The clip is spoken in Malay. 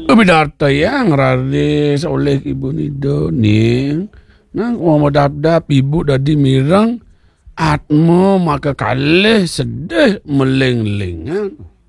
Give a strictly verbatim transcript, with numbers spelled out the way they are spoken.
Bidarta yang raris oleh ibu nido ning nang wong dap-dap ibu dadi mirang atmo maka kalih sedih meleng-lengan.